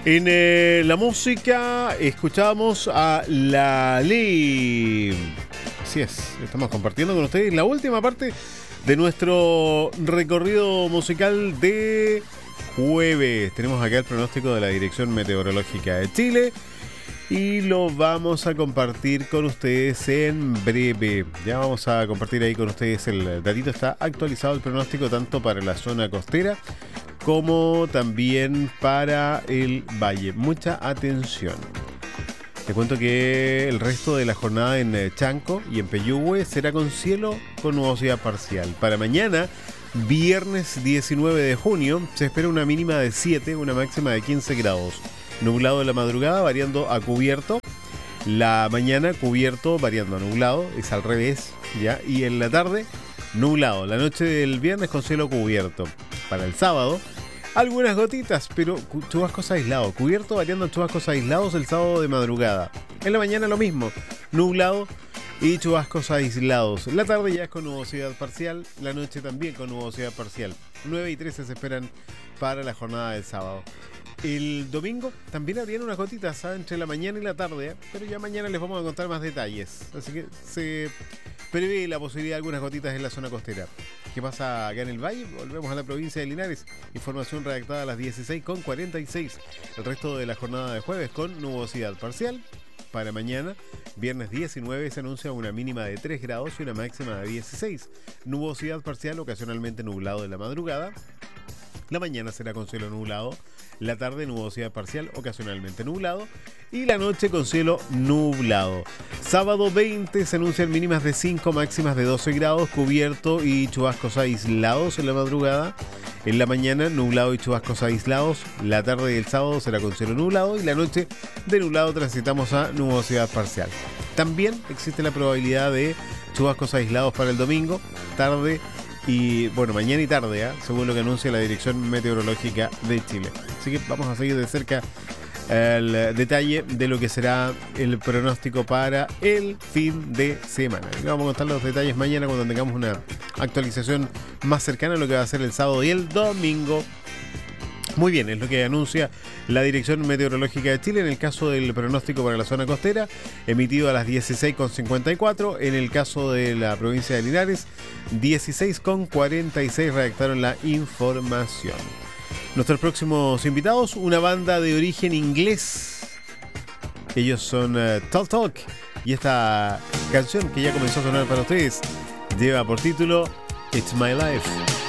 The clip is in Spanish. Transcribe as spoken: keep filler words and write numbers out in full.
En eh, la música escuchamos a Lalí. Así es, estamos compartiendo con ustedes la última parte de nuestro recorrido musical de jueves. Tenemos acá el pronóstico de la Dirección Meteorológica de Chile y lo vamos a compartir con ustedes en breve. Ya vamos a compartir ahí con ustedes el datito. Está actualizado el pronóstico tanto para la zona costera como también para el valle. Mucha atención. Te cuento que el resto de la jornada en Chanco y en Peyúgue será con cielo con nubosidad parcial. Para mañana, viernes diecinueve de junio, se espera una mínima de siete, una máxima de quince grados. Nublado en la madrugada, variando a cubierto. La mañana, cubierto, variando a nublado. Es al revés, ¿ya? Y en la tarde, nublado. La noche del viernes con cielo cubierto. Para el sábado, algunas gotitas, pero chubascos aislados. Cubierto, variando chubascos aislados el sábado de madrugada. En la mañana lo mismo, nublado y chubascos aislados. La tarde ya es con nubosidad parcial, la noche también con nubosidad parcial. nueve y trece se esperan para la jornada del sábado. El domingo también habrían unas gotitas, ¿sabes? Entre la mañana y la tarde, ¿eh? Pero ya mañana les vamos a contar más detalles. Así que se prevé la posibilidad de algunas gotitas en la zona costera. ¿Qué pasa acá en el valle? Volvemos a la provincia de Linares. Información redactada a las dieciséis con cuarenta y seis. El resto de la jornada de jueves con nubosidad parcial. Para mañana, viernes diecinueve, se anuncia una mínima de tres grados y una máxima de dieciséis. Nubosidad parcial, ocasionalmente nublado en la madrugada. La mañana será con cielo nublado. La tarde, nubosidad parcial, ocasionalmente nublado. Y la noche con cielo nublado. Sábado veinte se anuncian mínimas de cinco, máximas de doce grados, cubierto y chubascos aislados en la madrugada. En la mañana, nublado y chubascos aislados. La tarde del sábado será con cielo nublado. Y la noche, de nublado, transitamos a nubosidad parcial. También existe la probabilidad de chubascos aislados para el domingo, tarde y, bueno, mañana y tarde, ¿eh? Según lo que anuncia la Dirección Meteorológica de Chile. Así que vamos a seguir de cerca el detalle de lo que será el pronóstico para el fin de semana. Y vamos a contar los detalles mañana cuando tengamos una actualización más cercana a lo que va a ser el sábado y el domingo. Muy bien, es lo que anuncia la Dirección Meteorológica de Chile en el caso del pronóstico para la zona costera, emitido a las dieciséis con cincuenta y cuatro. En el caso de la provincia de Linares, dieciséis con cuarenta y seis redactaron la información. Nuestros próximos invitados, una banda de origen inglés. Ellos son uh, Talk Talk. Y esta canción que ya comenzó a sonar para ustedes lleva por título It's My Life.